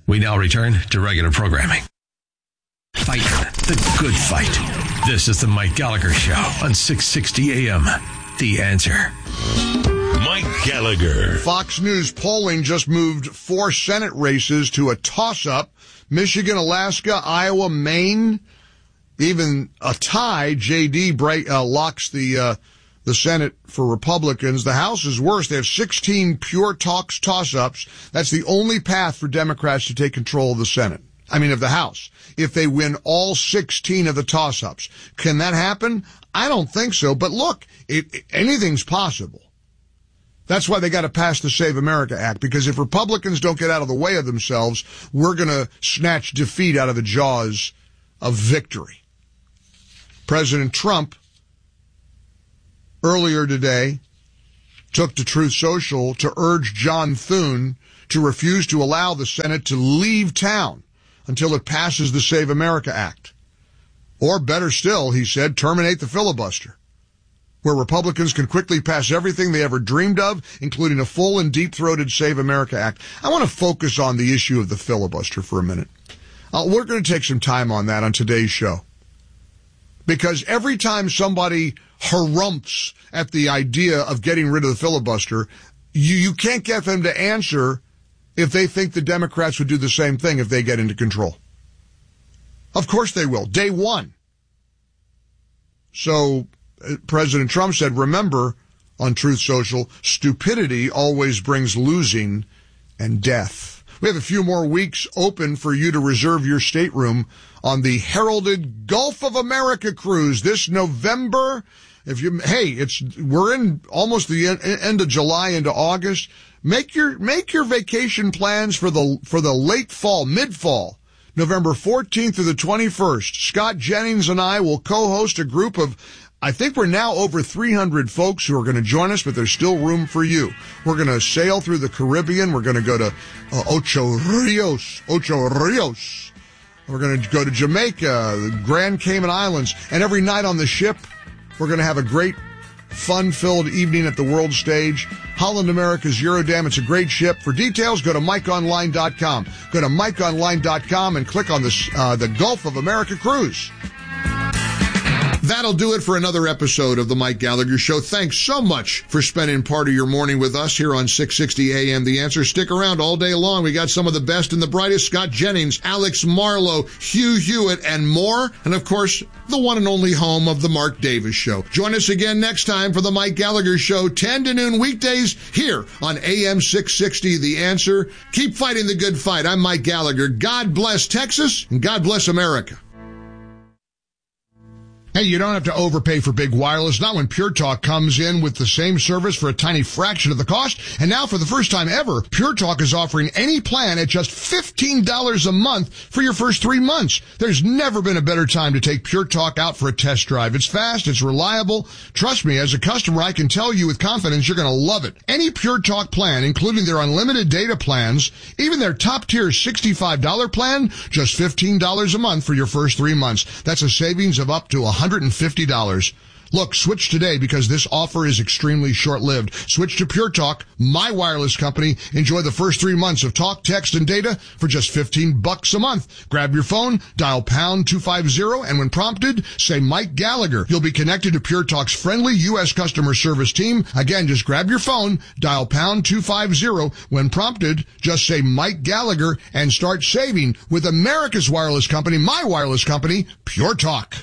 We now return to regular programming. Fight the good fight. This is the Mike Gallagher Show on 660 AM. The Answer. Mike Gallagher. Fox News polling just moved 4 Senate races to a toss-up. Michigan, Alaska, Iowa, Maine, even a tie. JD locks the Senate for Republicans. The House is worse. They have 16 pure toss-ups. That's the only path for Democrats to take control of the Senate. Of the House. If they win all 16 of the toss-ups. Can that happen? I don't think so. But look, anything's possible. That's why they got to pass the Save America Act, because if Republicans don't get out of the way of themselves, we're going to snatch defeat out of the jaws of victory. President Trump, earlier today, took to Truth Social to urge John Thune to refuse to allow the Senate to leave town until it passes the Save America Act. Or better still, he said, terminate the filibuster, where Republicans can quickly pass everything they ever dreamed of, including a full and deep-throated Save America Act. I want to focus on the issue of the filibuster for a minute. We're going to take some time on that on today's show. Because every time somebody harumphs at the idea of getting rid of the filibuster, you can't get them to answer if they think the Democrats would do the same thing if they get into control. Of course they will. Day one. So President Trump said, remember, on Truth Social, stupidity always brings losing and death. We have a few more weeks open for you to reserve your stateroom on the heralded Gulf of America cruise this November. We're in almost the end of July into August. Make your vacation plans for the late fall, mid-fall, November 14th through the 21st. Scott Jennings and I will co-host a group of, I think we're now over 300 folks who are going to join us, but there's still room for you. We're going to sail through the Caribbean. We're going to go to Ocho Rios. We're going to go to Jamaica, the Grand Cayman Islands, and every night on the ship, we're going to have a great, fun-filled evening at the world stage. Holland America's Eurodam. It's a great ship. For details, go to MikeOnline.com. Go to MikeOnline.com and click on the Gulf of America cruise. That'll do it for another episode of the Mike Gallagher Show. Thanks so much for spending part of your morning with us here on 660 AM. The Answer. Stick around all day long. We got some of the best and the brightest. Scott Jennings, Alex Marlowe, Hugh Hewitt, and more. And of course, the one and only home of the Mark Davis Show. Join us again next time for the Mike Gallagher Show, 10 to noon weekdays here on AM 660, The Answer. Keep fighting the good fight. I'm Mike Gallagher. God bless Texas and God bless America. Hey, you don't have to overpay for big wireless, not when Pure Talk comes in with the same service for a tiny fraction of the cost. And now for the first time ever, Pure Talk is offering any plan at just $15 a month for your first 3 months. There's never been a better time to take Pure Talk out for a test drive. It's fast, it's reliable. Trust me, as a customer, I can tell you with confidence you're going to love it. Any Pure Talk plan, including their unlimited data plans, even their top-tier $65 plan, just $15 a month for your first 3 months. That's a savings of up to $150. Look, switch today because this offer is extremely short-lived. Switch to Pure Talk, my wireless company. Enjoy the first 3 months of talk, text, and data for just $15 a month. Grab your phone, dial pound 250, and when prompted, say Mike Gallagher. You'll be connected to Pure Talk's friendly U.S. customer service team. Again, just grab your phone, dial pound 250. When prompted, just say Mike Gallagher and start saving with America's wireless company, my wireless company, Pure Talk.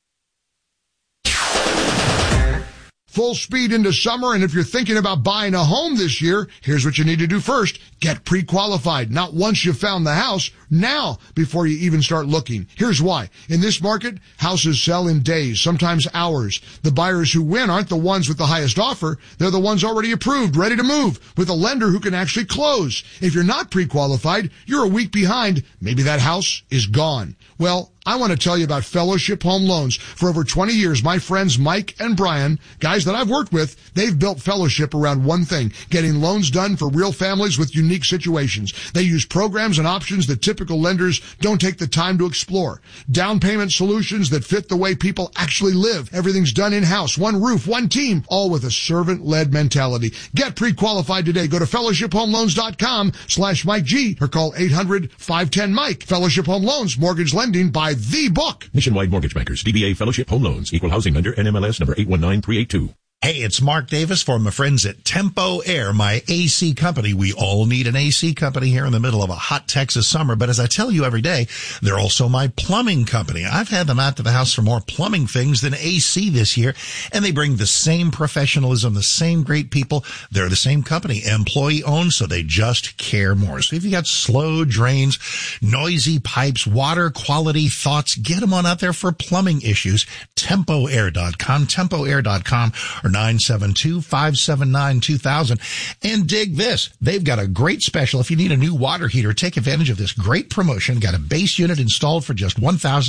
Full speed into summer, and if you're thinking about buying a home this year, here's what you need to do first. Get pre-qualified. Not once you've found the house, now before you even start looking. Here's why. In this market, houses sell in days, sometimes hours. The buyers who win aren't the ones with the highest offer. They're the ones already approved, ready to move, with a lender who can actually close. If you're not pre-qualified, you're a week behind. Maybe that house is gone. Well, I want to tell you about Fellowship Home Loans. For over 20 years, my friends Mike and Brian, guys that I've worked with, they've built Fellowship around one thing, getting loans done for real families with unique situations. They use programs and options that typical lenders don't take the time to explore. Down payment solutions that fit the way people actually live. Everything's done in-house, one roof, one team, all with a servant-led mentality. Get pre-qualified today. Go to fellowshiphomeloans.com/Mike G or call 800-510-MIKE. Fellowship Home Loans, mortgage lending by the book. Nationwide Mortgage Bankers, DBA Fellowship Home Loans, Equal Housing Lender, NMLS number 819382. Hey, it's Mark Davis for my friends at Tempo Air, my AC company. We all need an AC company here in the middle of a hot Texas summer, but as I tell you every day, they're also my plumbing company. I've had them out to the house for more plumbing things than AC this year, and they bring the same professionalism, the same great people. They're the same company, employee owned, so they just care more. So if you got slow drains, noisy pipes, water quality thoughts, get them on out there for plumbing issues. TempoAir.com, TempoAir.com, or 972-579-2000. And dig this. They've got a great special. If you need a new water heater, take advantage of this great promotion. Got a base unit installed for just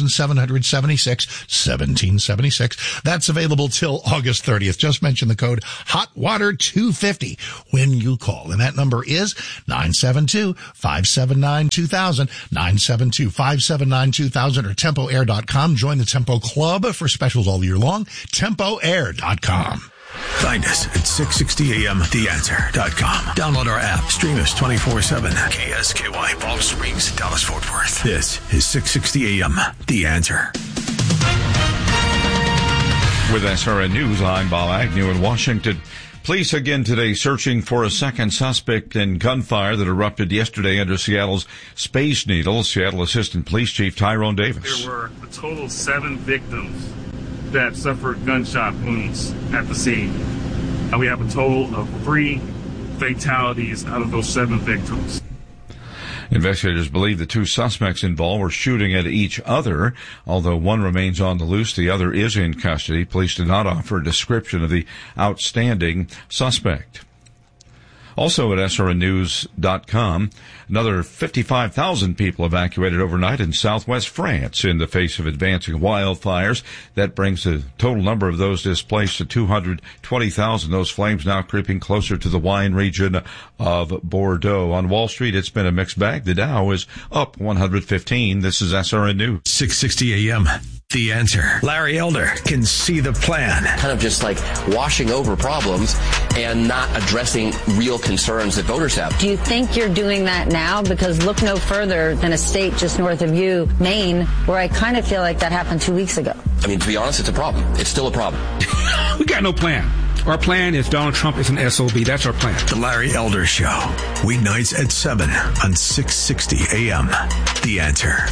$1,776. That's available till August 30th. Just mention the code HOTWATER250 when you call. And that number is 972-579-2000, 972-579-2000, or TempoAir.com. Join the Tempo Club for specials all year long. TempoAir.com. Find us at 660amtheanswer.com. Download our app. Stream us 24/7. KSKY, Palm Springs, Dallas, Fort Worth. This is 660 AM, The Answer. With SRN News, I'm Bob Agnew in Washington. Police again today searching for a second suspect in gunfire that erupted yesterday under Seattle's Space Needle. Seattle Assistant Police Chief Tyrone Davis. There were a total of 7 victims that suffered gunshot wounds at the scene. And we have a total of 3 fatalities out of those 7 victims. Investigators believe the 2 suspects involved were shooting at each other. Although one remains on the loose, the other is in custody. Police did not offer a description of the outstanding suspect. Also at srnnews.com, another 55,000 people evacuated overnight in southwest France in the face of advancing wildfires. That brings the total number of those displaced to 220,000. Those flames now creeping closer to the wine region of Bordeaux. On Wall Street, it's been a mixed bag. The Dow is up 115. This is SRN News. 660 AM. The Answer. Larry Elder can see the plan. Kind of just like washing over problems and not addressing real concerns that voters have. Do you think you're doing that now? Because look no further than a state just north of you, Maine, where I kind of feel like that happened 2 weeks ago. I mean, to be honest, it's a problem. It's still a problem. We got no plan. Our plan is Donald Trump is an SOB. That's our plan. The Larry Elder Show. Weeknights at 7 on 660 AM. The Answer.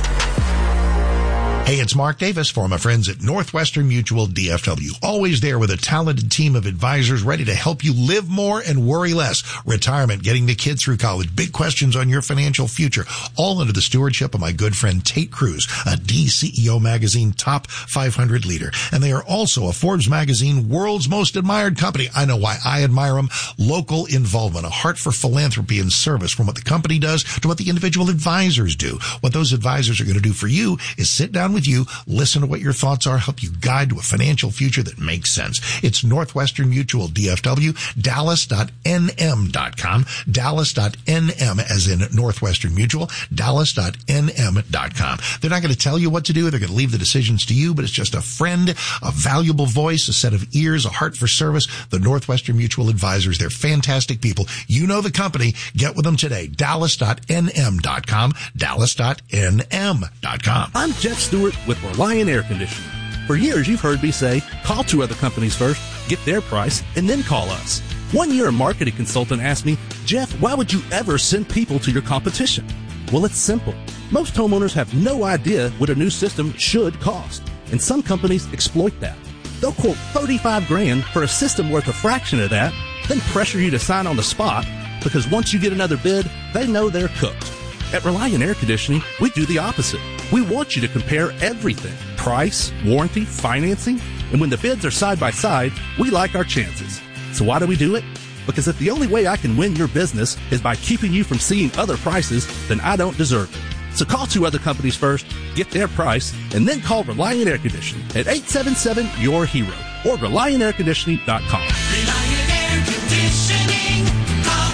Hey, it's Mark Davis for my friends at Northwestern Mutual DFW. Always there with a talented team of advisors ready to help you live more and worry less. Retirement, getting the kids through college, big questions on your financial future, all under the stewardship of my good friend Tate Cruz, a DCEO magazine top 500 leader. And they are also a Forbes magazine world's most admired company. I know why I admire them. Local involvement, a heart for philanthropy and service, from what the company does to what the individual advisors do. What those advisors are going to do for you is sit down with you, listen to what your thoughts are, help you guide to a financial future that makes sense. It's Northwestern Mutual DFW, Dallas.nm.com, Dallas.nm as in Northwestern Mutual, Dallas.nm.com. They're not going to tell you what to do. They're going to leave the decisions to you, but it's just a friend, a valuable voice, a set of ears, a heart for service. The Northwestern Mutual Advisors, they're fantastic people. You know the company. Get with them today. Dallas.nm.com, Dallas.nm.com. I'm Jeff Stewart with Reliant Air Conditioning. For years, you've heard me say, call 2 other companies first, get their price, and then call us. One year, a marketing consultant asked me, Jeff, why would you ever send people to your competition? Well, it's simple. Most homeowners have no idea what a new system should cost, and some companies exploit that. They'll quote $35,000 for a system worth a fraction of that, then pressure you to sign on the spot, because once you get another bid, they know they're cooked. At Reliant Air Conditioning, we do the opposite. We want you to compare everything: price, warranty, financing, and when the bids are side by side, we like our chances. So why do we do it? Because if the only way I can win your business is by keeping you from seeing other prices, then I don't deserve it. So call two other companies first, get their price, and then call Reliant Air Conditioning at 877-YOUR-HERO or ReliantAirConditioning.com. Reliant Air Conditioning. Call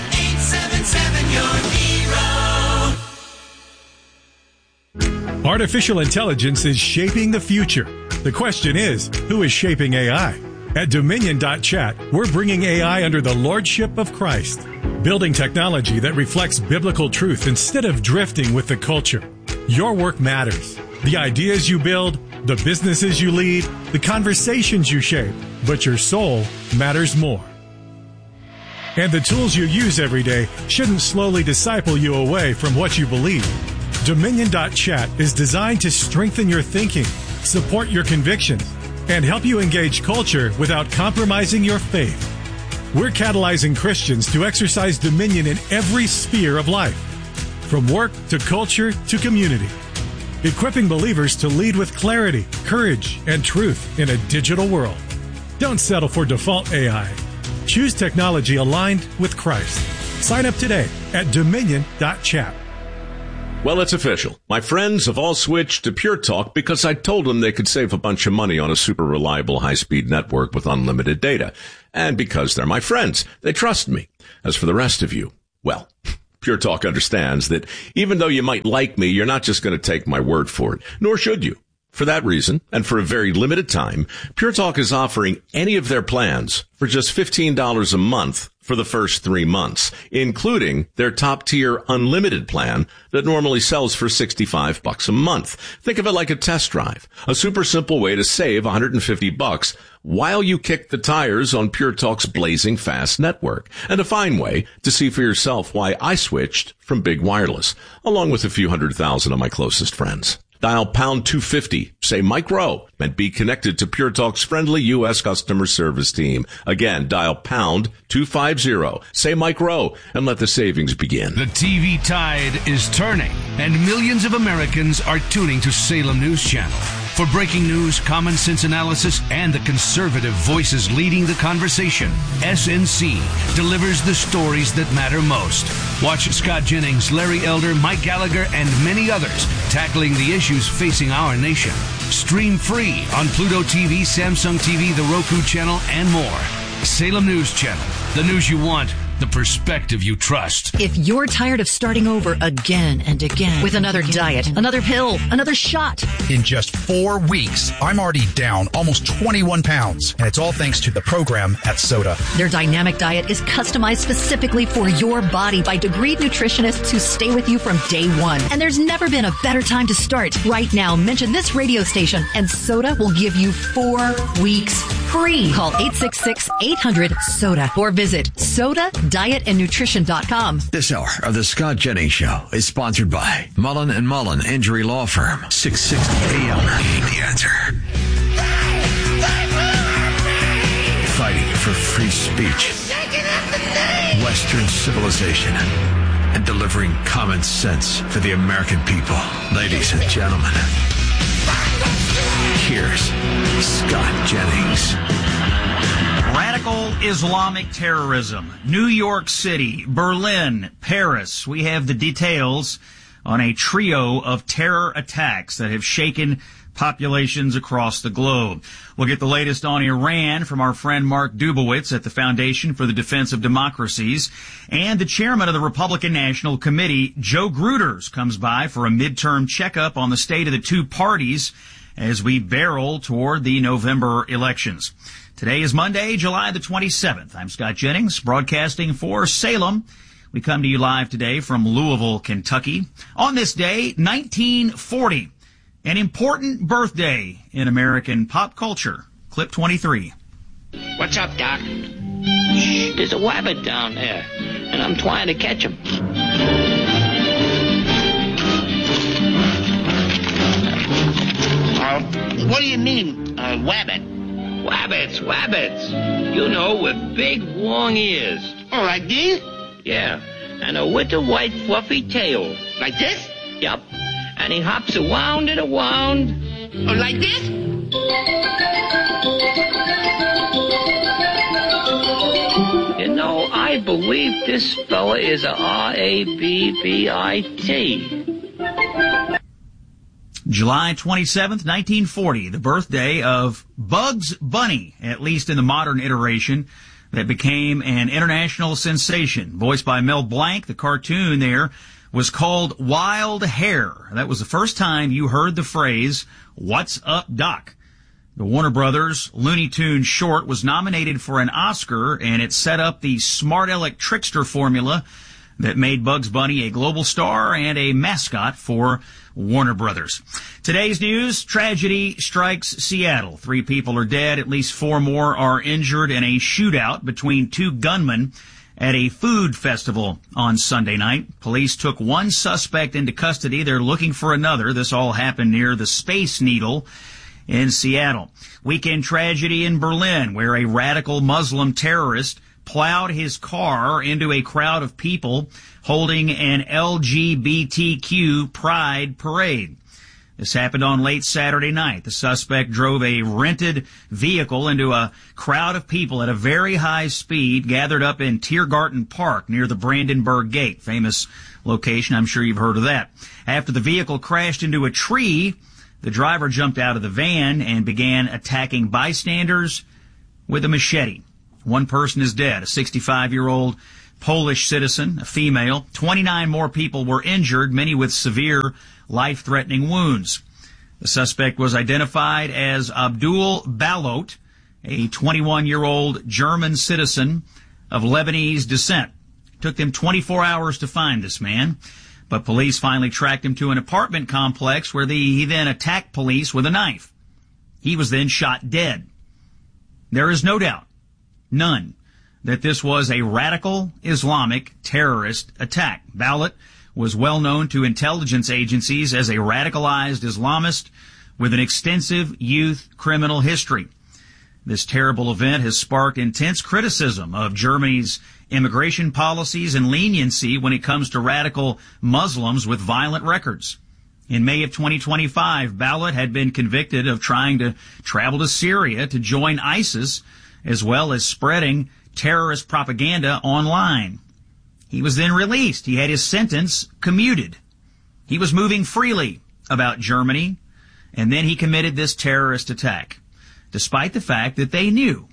877-YOUR-HERO. Artificial intelligence is shaping the future. The question is, who is shaping AI? At Dominion.chat, we're bringing AI under the lordship of Christ, building technology that reflects biblical truth instead of drifting with the culture. Your work matters. The ideas you build, the businesses you lead, the conversations you shape, but your soul matters more. And the tools you use every day shouldn't slowly disciple you away from what you believe. Dominion.chat is designed to strengthen your thinking, support your convictions, and help you engage culture without compromising your faith. We're catalyzing Christians to exercise dominion in every sphere of life, from work to culture to community, equipping believers to lead with clarity, courage, and truth in a digital world. Don't settle for default AI. Choose technology aligned with Christ. Sign up today at Dominion.chat. Well, it's official. My friends have all switched to Pure Talk because I told them they could save a bunch of money on a super reliable high-speed network with unlimited data. And because they're my friends, they trust me. As for the rest of you, well, Pure Talk understands that even though you might like me, you're not just going to take my word for it, nor should you. For that reason, and for a very limited time, Pure Talk is offering any of their plans for just $15 a month for the first 3 months, including their top-tier unlimited plan that normally sells for $65 a month. Think of it like a test drive, a super simple way to save $150 while you kick the tires on Pure Talk's blazing fast network, and a fine way to see for yourself why I switched from big wireless, along with a few 100,000 of my closest friends. Dial pound 250, say Mike Rowe, and be connected to Pure Talk's friendly U.S. customer service team. Again, dial pound 250, say Mike Rowe, and let the savings begin. The TV tide is turning, and millions of Americans are tuning to Salem News Channel. For breaking news, common sense analysis, and the conservative voices leading the conversation, SNC delivers the stories that matter most. Watch Scott Jennings, Larry Elder, Mike Gallagher, and many others tackling the issues facing our nation. Stream free on Pluto TV, Samsung TV, the Roku channel, and more. Salem News Channel, the news you want, the perspective you trust. If you're tired of starting over again and again with another diet, another pill, another shot. In just 4 weeks, I'm already down almost 21 pounds. And it's all thanks to the program at Soda. Their dynamic diet is customized specifically for your body by degreed nutritionists who stay with you from day one. And there's never been a better time to start. Right now, mention this radio station and Soda will give you 4 weeks free. Call 866-800-SODA or visit SodaDietAndNutrition.com. This hour of the Scott Jennings Show is sponsored by Mullen & Mullen Injury Law Firm. 660 AM. The Answer. Fighting for free speech, Western civilization, and delivering common sense for the American people. Ladies and gentlemen, here's Scott Jennings. Radical Islamic terrorism. New York City, Berlin, Paris. We have the details on a trio of terror attacks that have shaken populations across the globe. We'll get the latest on Iran from our friend Mark Dubowitz at the Foundation for the Defense of Democracies. And the chairman of the Republican National Committee, Joe Gruters, comes by for a midterm checkup on the state of the two parties as we barrel toward the November elections. Today is Monday, July the 27th. I'm Scott Jennings, broadcasting for Salem. We come to you live today from Louisville, Kentucky. On this day, 1940, an important birthday in American pop culture. Clip 23. What's up, Doc? Shh, there's a wabbit down there, and I'm trying to catch him. What do you mean, wabbit? Wabbits. You know, with big, long ears. Oh, like these? Yeah, and a little white, fluffy tail. Like this? Yup. And he hops around and around. Oh, like this? You know, I believe this fella is a R-A-B-B-I-T. July 27th, 1940, the birthday of Bugs Bunny, at least in the modern iteration, that became an international sensation. Voiced by Mel Blanc, the cartoon there was called Wild Hare. That was the first time you heard the phrase, "What's up, Doc?" The Warner Brothers Looney Tunes short was nominated for an Oscar, and it set up the smart aleck trickster formula that made Bugs Bunny a global star and a mascot for Warner Brothers. Today's news, tragedy strikes Seattle. 3 people are dead, at least 4 more are injured in a shootout between 2 gunmen at a food festival on Sunday night. Police took 1 suspect into custody. They're looking for another. This all happened near the Space Needle in Seattle. Weekend tragedy in Berlin, where a radical Muslim terrorist plowed his car into a crowd of people holding an LGBTQ pride parade. This happened on late Saturday night. The suspect drove a rented vehicle into a crowd of people at a very high speed gathered up in Tiergarten Park near the Brandenburg Gate, famous location. I'm sure you've heard of that. After the vehicle crashed into a tree, the driver jumped out of the van and began attacking bystanders with a machete. 1 person is dead, a 65-year-old Polish citizen, a female. 29 more people were injured, many with severe, life-threatening wounds. The suspect was identified as Abdul Balot, a 21-year-old German citizen of Lebanese descent. It took them 24 hours to find this man, but police finally tracked him to an apartment complex where he then attacked police with a knife. He was then shot dead. There is no doubt, none, that this was a radical Islamic terrorist attack. Balot was well known to intelligence agencies as a radicalized Islamist with an extensive youth criminal history. This terrible event has sparked intense criticism of Germany's immigration policies and leniency when it comes to radical Muslims with violent records. In May of 2025, Balot had been convicted of trying to travel to Syria to join ISIS, as well as spreading terrorist propaganda online. He was then released. He had his sentence commuted. He was moving freely about Germany, and then he committed this terrorist attack, despite the fact that they knew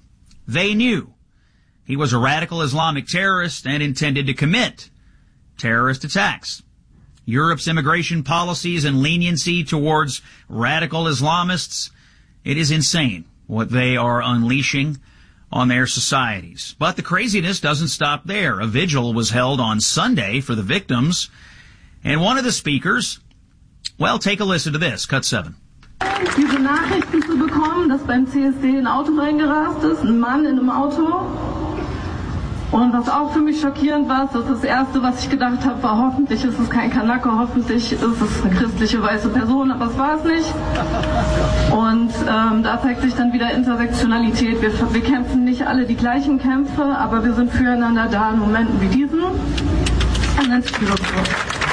he was a radical Islamic terrorist and intended to commit terrorist attacks. Europe's immigration policies and leniency towards radical Islamists, it is insane what they are unleashing on their societies. But the craziness doesn't stop there. A vigil was held on Sunday for the victims, and one of the speakers, well, take a listen to this, cut 7. Diese Nachrichten zu bekommen, dass beim CSD ein Auto reingerast ist, ein Mann in einem Auto. Und was auch für mich schockierend war, das Erste, was ich gedacht habe, war, hoffentlich ist es kein Kanake, hoffentlich ist es eine christliche weiße Person, aber es war es nicht. Und da zeigt sich dann wieder Intersektionalität. Wir kämpfen nicht alle die gleichen Kämpfe, aber wir sind füreinander da in Momenten wie diesen. And then it's beautiful.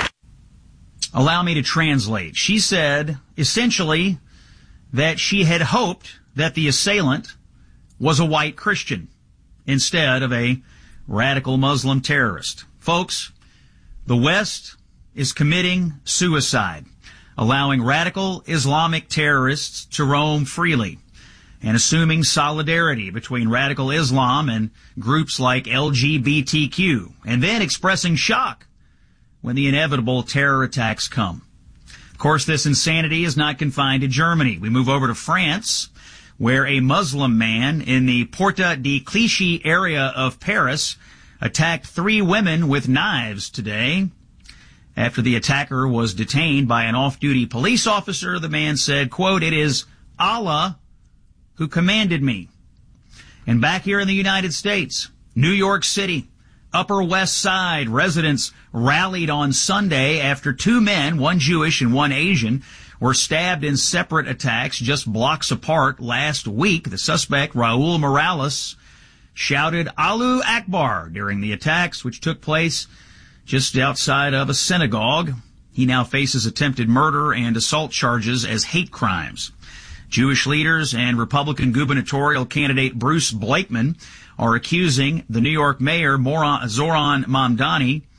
Allow me to translate. She said, essentially, that she had hoped that the assailant was a white Christian instead of a radical Muslim terrorist. Folks, the West is committing suicide, allowing radical Islamic terrorists to roam freely and assuming solidarity between radical Islam and groups like LGBTQ, and then expressing shock when the inevitable terror attacks come. Of course, this insanity is not confined to Germany. We move over to France, where a Muslim man in the Porte de Clichy area of Paris attacked 3 women with knives today. After the attacker was detained by an off-duty police officer, the man said, quote, "It is Allah who commanded me." And back here in the United States, New York City, Upper West Side residents rallied on Sunday after 2 men, one Jewish and one Asian, were stabbed in separate attacks just blocks apart last week. The suspect, Raul Morales, shouted Allahu Akbar during the attacks, which took place just outside of a synagogue. He now faces attempted murder and assault charges as hate crimes. Jewish leaders and Republican gubernatorial candidate Bruce Blakeman are accusing the New York mayor Zoran Mamdani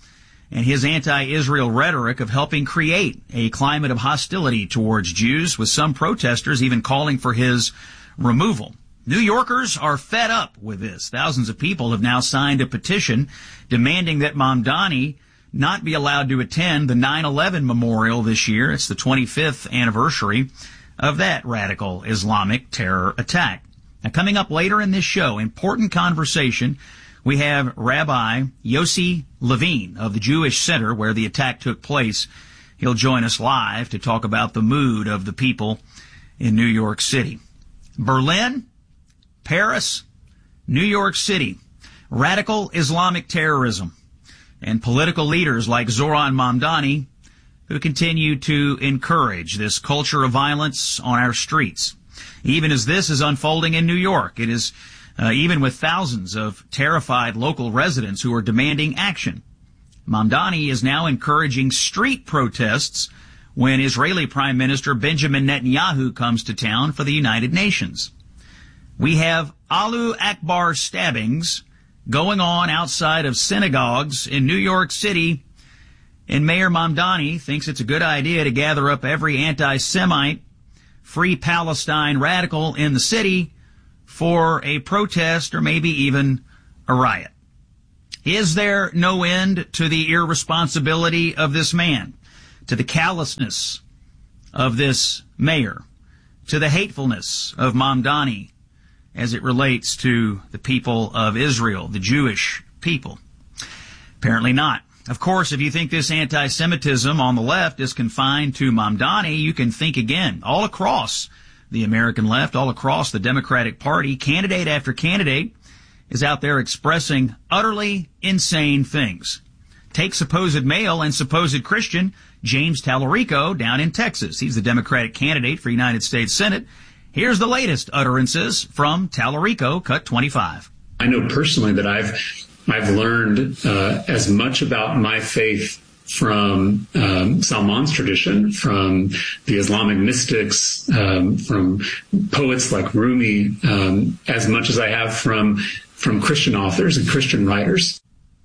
and his anti-Israel rhetoric of helping create a climate of hostility towards Jews, with some protesters even calling for his removal. New Yorkers are fed up with this. Thousands of people have now signed a petition demanding that Mamdani not be allowed to attend the 9/11 memorial this year. It's the 25th anniversary of that radical Islamic terror attack. Now, coming up later in this show, important conversation, we have Rabbi Yossi Levine of the Jewish Center where the attack took place. He'll join us live to talk about the mood of the people in New York City. Berlin, Paris, New York City, radical Islamic terrorism, and political leaders like Zoran Mamdani who continue to encourage this culture of violence on our streets. Even as this is unfolding in New York, it is even with thousands of terrified local residents who are demanding action. Mamdani is now encouraging street protests when Israeli Prime Minister Benjamin Netanyahu comes to town for the United Nations. We have Allahu Akbar stabbings going on outside of synagogues in New York City, and Mayor Mamdani thinks it's a good idea to gather up every anti-Semite, Free Palestine radical in the city for a protest or maybe even a riot. Is there no end to the irresponsibility of this man, to the callousness of this mayor, to the hatefulness of Mamdani as it relates to the people of Israel, the Jewish people? Apparently not. Of course, if you think this anti-Semitism on the left is confined to Mamdani, you can think again. All across the American left, all across the Democratic Party, candidate after candidate is out there expressing utterly insane things. Take supposed male and supposed Christian James Tallarico down in Texas. He's the Democratic candidate for United States Senate. Here's the latest utterances from Tallarico, cut 25. I know personally that I've learned as much about my faith from Salman's tradition, from the Islamic mystics, from poets like Rumi, as much as I have from Christian authors and Christian writers.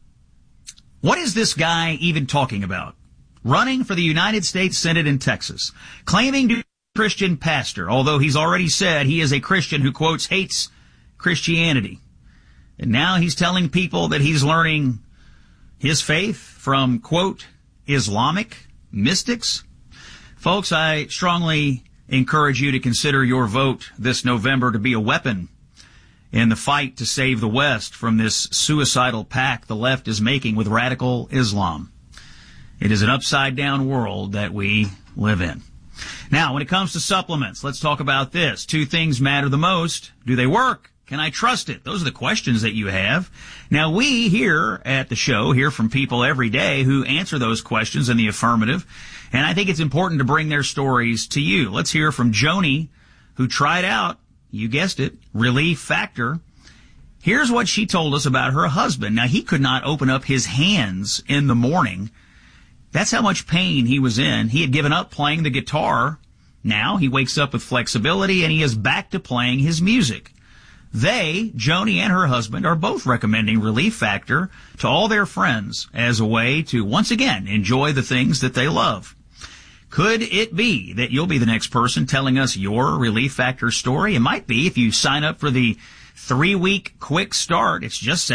What is this guy even talking about? Running for the United States Senate in Texas, claiming to be a Christian pastor, although he's already said he is a Christian who, quotes, hates Christianity. And now he's telling people that he's learning his faith from, quote, Islamic mystics. Folks, I strongly encourage you to consider your vote this November to be a weapon in the fight to save the West from this suicidal pact the left is making with radical Islam. It is an upside-down world that we live in. Now, when it comes to supplements, let's talk about this. Two things matter the most. Do they work? Can I trust it? Those are the questions that you have. Now, we here at the show hear from people every day who answer those questions in the affirmative, and I think it's important to bring their stories to you. Let's hear from Joni, who tried out, you guessed it, Relief Factor. Here's what she told us about her husband. Now, he could not open up his hands in the morning. That's how much pain he was in. He had given up playing the guitar. Now he wakes up with flexibility, and he is back to playing his music. They, Joni and her husband, are both recommending Relief Factor to all their friends as a way to, once again, enjoy the things that they love. Could it be that you'll be the next person telling us your Relief Factor story? It might be if you sign up for the 3-week quick start. It's just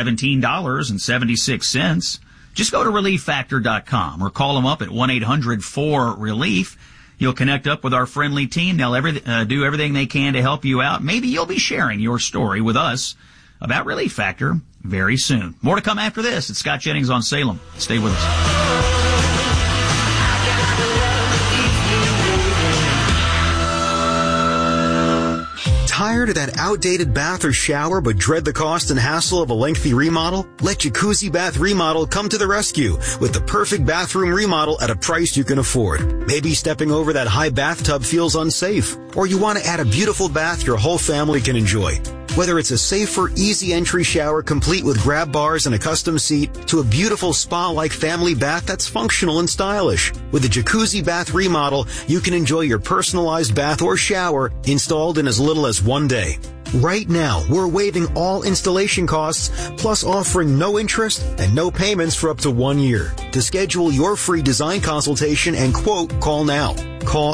$17.76. Just go to ReliefFactor.com or call them up at 1-800-4RELIEF. You'll connect up with our friendly team. They'll do everything they can to help you out. Maybe you'll be sharing your story with us about Relief Factor very soon. More to come after this. It's Scott Jennings on Salem. Stay with us. Tired of that outdated bath or shower but dread the cost and hassle of a lengthy remodel? Let Jacuzzi Bath Remodel come to the rescue with the perfect bathroom remodel at a price you can afford. Maybe stepping over that high bathtub feels unsafe, or you want to add a beautiful bath your whole family can enjoy. Whether it's a safer, easy entry shower complete with grab bars and a custom seat, to a beautiful spa-like family bath that's functional and stylish. With the Jacuzzi Bath Remodel, you can enjoy your personalized bath or shower installed in as little as 1 day. Right now, we're waiving all installation costs, plus offering no interest and no payments for up to 1 year. To schedule your free design consultation and quote, call now. Call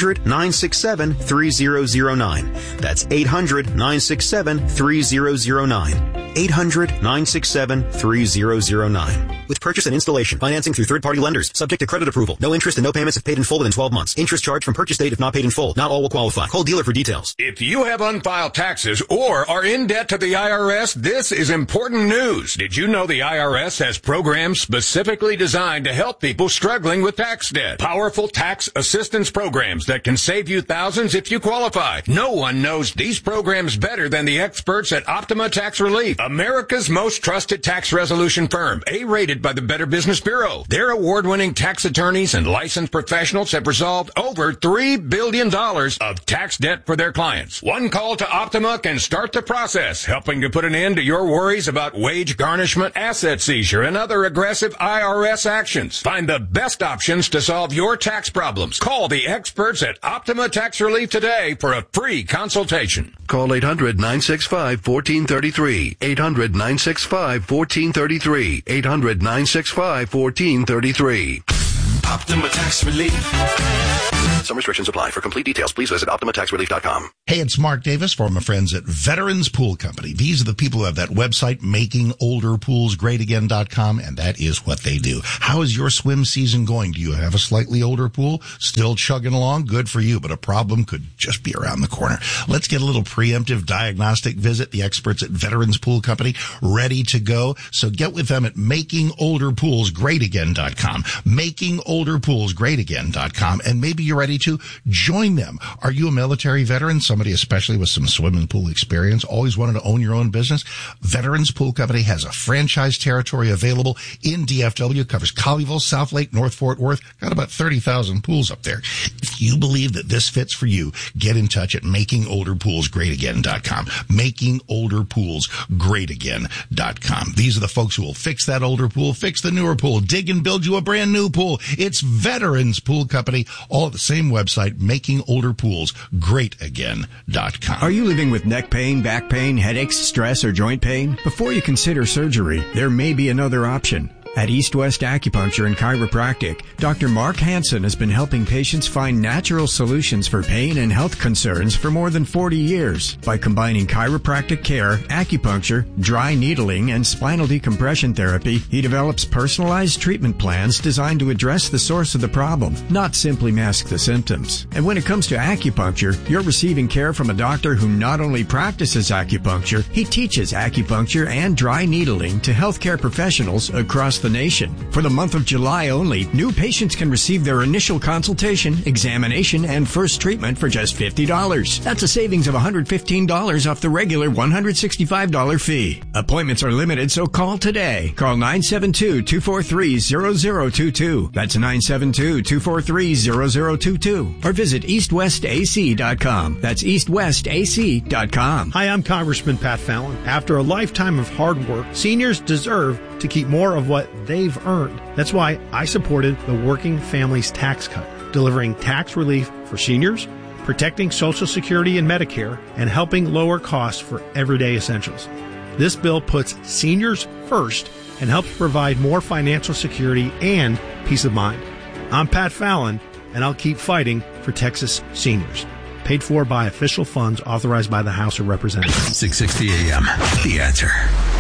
800-967-3009. That's 800-967-3009. 800-967-3009. With purchase and installation, financing through third-party lenders, subject to credit approval. No interest and no payments if paid in full within 12 months. Interest charged from purchase date if not paid in full. Not all will qualify. Call dealer for details. If you have unfiled taxes or are in debt to the IRS, this is important news. Did you know the IRS has programs specifically designed to help people struggling with tax debt? Powerful tax assistance programs that can save you thousands if you qualify. No one knows these programs better than the experts at Optima Tax Relief, America's most trusted tax resolution firm, A-rated by the Better Business Bureau. Their award-winning tax attorneys and licensed professionals have resolved over $3 billion of tax debt for their clients. One call to Optima can start the process, helping to put an end to your worries about wage garnishment, asset seizure, and other aggressive IRS actions. Find the best options to solve your tax problems. Call the experts at Optima Tax Relief today for a free consultation. Call 800-965-1433. 800-965-1433. 800-965-1433. Optima Tax Relief. Some restrictions apply. For complete details, please visit OptimaTaxRelief.com. Hey, it's Mark Davis for my friends at Veterans Pool Company. These are the people who have that website, MakingOlderPoolsGreatAgain.com, and that is what they do. How is your swim season going? Do you have a slightly older pool? Still chugging along? Good for you, but a problem could just be around the corner. Let's get a little preemptive diagnostic visit. The experts at Veterans Pool Company ready to go. So get with them at MakingOlderPoolsGreatAgain.com. MakingOlderPoolsGreatAgain.com, and maybe you're ready to join them. Are you a military veteran? Somebody especially with some swimming pool experience? Always wanted to own your own business? Veterans Pool Company has a franchise territory available in DFW. Covers Colleyville, South Lake, North Fort Worth. Got about 30,000 pools up there. If you believe that this fits for you, get in touch at MakingOlderPoolsGreatAgain.com. MakingOlderPoolsGreatAgain.com. These are the folks who will fix that older pool, fix the newer pool, dig and build you a brand new pool. It's Veterans Pool Company, all at the same website, MakingOlderPoolsGreatAgain.com. Are you living with neck pain, back pain, headaches, stress, or joint pain? Before you consider surgery, there may be another option. At East West Acupuncture and Chiropractic, Dr. Mark Hansen has been helping patients find natural solutions for pain and health concerns for more than 40 years. By combining chiropractic care, acupuncture, dry needling, and spinal decompression therapy, he develops personalized treatment plans designed to address the source of the problem, not simply mask the symptoms. And when it comes to acupuncture, you're receiving care from a doctor who not only practices acupuncture, he teaches acupuncture and dry needling to healthcare professionals across the nation. For the month of July only, new patients can receive their initial consultation, examination, and first treatment for just $50. That's a savings of $115 off the regular $165 fee. Appointments are limited, so call today. Call 972-243-0022. That's 972-243-0022. Or visit eastwestac.com. That's eastwestac.com. Hi, I'm Congressman Pat Fallon. After a lifetime of hard work, seniors deserve to keep more of what they've earned. That's why I supported the Working Families Tax Cut, delivering tax relief for seniors, protecting Social Security and Medicare, and helping lower costs for everyday essentials. This bill puts seniors first and helps provide more financial security and peace of mind. I'm Pat Fallon, and I'll keep fighting for Texas seniors. Paid for by official funds authorized by the House of Representatives. 660 AM. The Answer.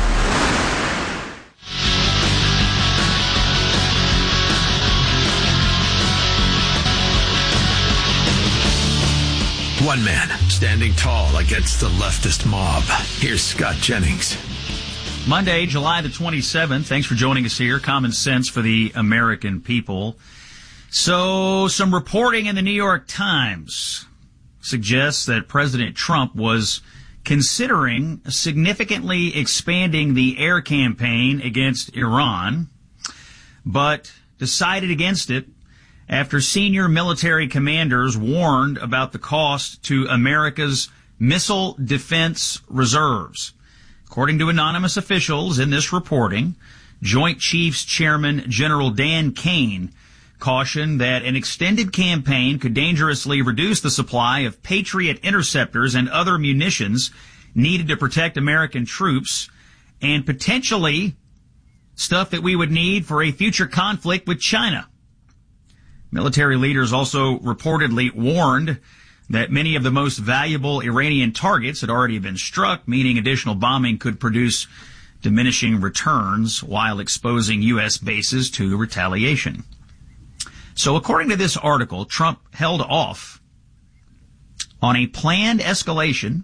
One man standing tall against the leftist mob. Here's Scott Jennings. Monday, July the 27th. Thanks for joining us here. Common Sense for the American People. So, some reporting in the New York Times suggests that President Trump was considering significantly expanding the air campaign against Iran, but decided against it after senior military commanders warned about the cost to America's missile defense reserves. According to anonymous officials in this reporting, Joint Chiefs Chairman General Dan Kane cautioned that an extended campaign could dangerously reduce the supply of Patriot interceptors and other munitions needed to protect American troops, and potentially stuff that we would need for a future conflict with China. Military leaders also reportedly warned that many of the most valuable Iranian targets had already been struck, meaning additional bombing could produce diminishing returns while exposing U.S. bases to retaliation. So according to this article, Trump held off on a planned escalation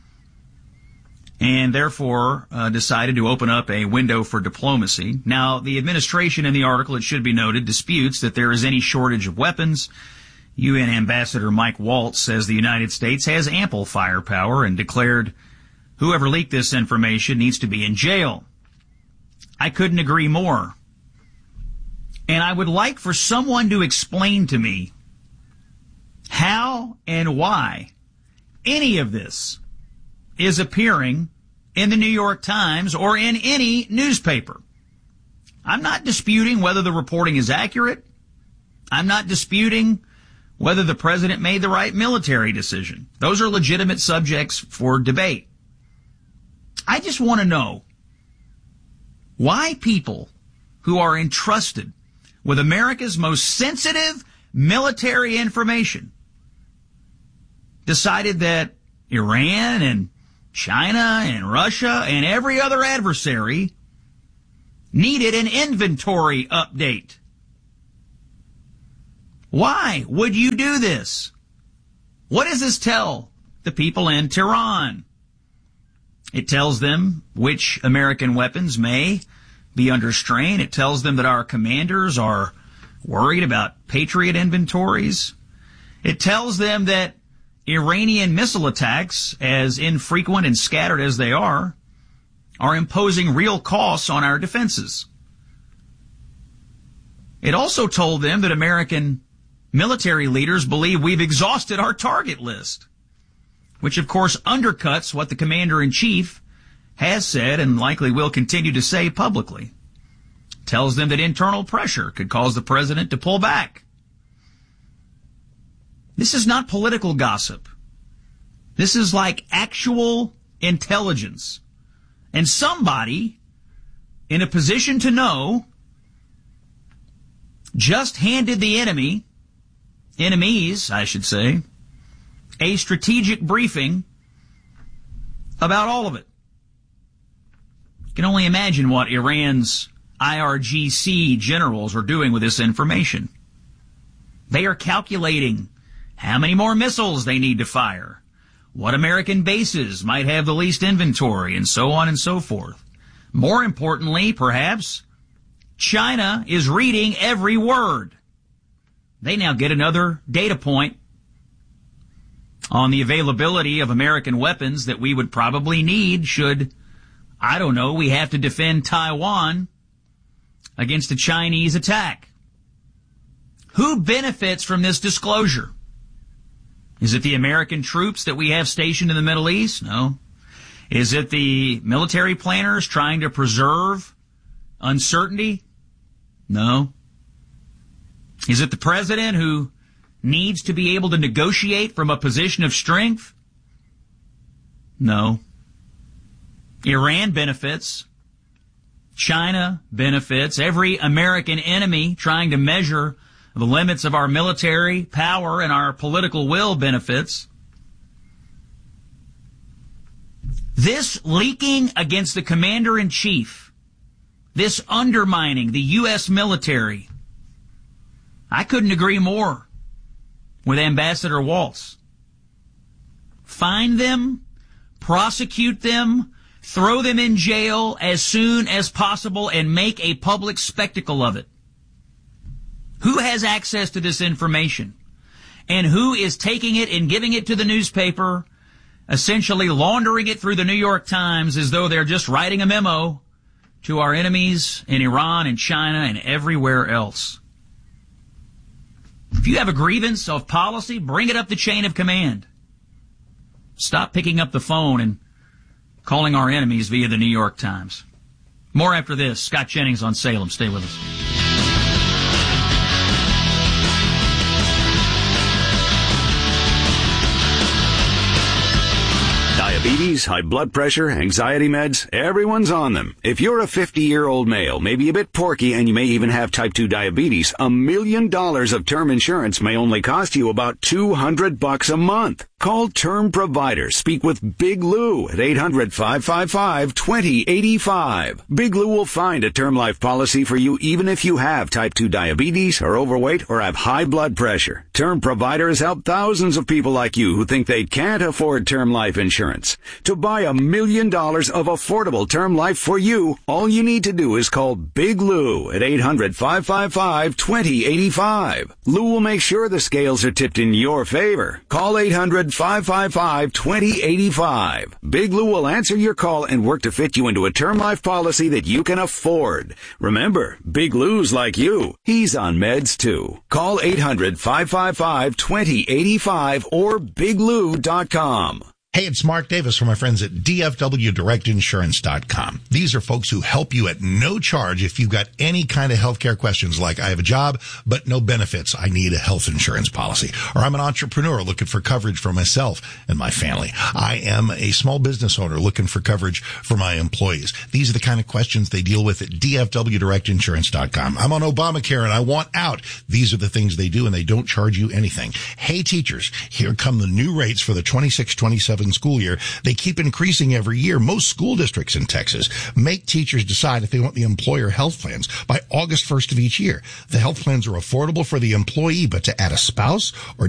and therefore decided to open up a window for diplomacy. Now, the administration in the article, it should be noted, disputes that there is any shortage of weapons. UN Ambassador Mike Waltz says the United States has ample firepower and declared whoever leaked this information needs to be in jail. I couldn't agree more. And I would like for someone to explain to me how and why any of this is appearing in the New York Times or in any newspaper. I'm not disputing whether the reporting is accurate. I'm not disputing whether the president made the right military decision. Those are legitimate subjects for debate. I just want to know why people who are entrusted with America's most sensitive military information decided that Iran and China and Russia and every other adversary needed an inventory update. Why would you do this? What does this tell the people in Tehran? It tells them which American weapons may be under strain. It tells them that our commanders are worried about Patriot inventories. It tells them that Iranian missile attacks, as infrequent and scattered as they are imposing real costs on our defenses. It also told them that American military leaders believe we've exhausted our target list, which of course undercuts what the commander-in-chief has said and likely will continue to say publicly. Tells them that internal pressure could cause the president to pull back. This is not political gossip. This is like actual intelligence. And somebody in a position to know just handed the enemies, I should say, a strategic briefing about all of it. You can only imagine what Iran's IRGC generals are doing with this information. They are calculating how many more missiles they need to fire, what American bases might have the least inventory, and so on and so forth. More importantly, perhaps, China is reading every word. They now get another data point on the availability of American weapons that we would probably need should, I don't know, we have to defend Taiwan against a Chinese attack. Who benefits from this disclosure? Is it the American troops that we have stationed in the Middle East? No. Is it the military planners trying to preserve uncertainty? No. Is it the president who needs to be able to negotiate from a position of strength? No. Iran benefits. China benefits. Every American enemy trying to measure the limits of our military power and our political will benefits. This leaking against the commander-in-chief, this undermining the U.S. military, I couldn't agree more with Ambassador Waltz. Find them, prosecute them, throw them in jail as soon as possible, and make a public spectacle of it. Who has access to this information? And who is taking it and giving it to the newspaper, essentially laundering it through the New York Times as though they're just writing a memo to our enemies in Iran and China and everywhere else? If you have a grievance of policy, bring it up the chain of command. Stop picking up the phone and calling our enemies via the New York Times. More after this. Scott Jennings on Salem. Stay with us. Diabetes, diabetes, high blood pressure, anxiety meds, everyone's on them. If you're a 50-year-old male, maybe a bit porky, and you may even have type 2 diabetes, $1 million of term insurance may only cost you about $200 a month. Call Term Provider. Speak with Big Lou at 800-555-2085. Big Lou will find a term life policy for you even if you have type 2 diabetes, are overweight, or have high blood pressure. Term Provider has helped thousands of people like you who think they can't afford term life insurance. To buy $1 million of affordable term life for you, all you need to do is call Big Lou at 800-555-2085. Lou will make sure the scales are tipped in your favor. Call 800-555-2085. Big Lou will answer your call and work to fit you into a term life policy that you can afford. Remember, Big Lou's like you. He's on meds too. Call 800-555-2085 or biglou.com. Hey, it's Mark Davis from my friends at DFWDirectInsurance.com. These are folks who help you at no charge if you've got any kind of healthcare questions like I have a job but no benefits. I need a health insurance policy. Or I'm an entrepreneur looking for coverage for myself and my family. I am a small business owner looking for coverage for my employees. These are the kind of questions they deal with at DFWDirectInsurance.com. I'm on Obamacare and I want out. These are the things they do and they don't charge you anything. Hey, teachers, here come the new rates for the 26-27 school year. They keep increasing every year. Most school districts in Texas make teachers decide if they want the employer health plans by August 1st of each year. The health plans are affordable for the employee, but to add a spouse or